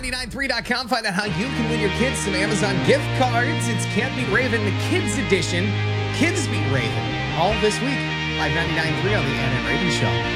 live993.com. Find out how you can win your kids some Amazon gift cards. It's Can't Beat Raven, the Kids Edition. Kids Beat Raven all this week. Live 99.3 on the Ann and Raven Show.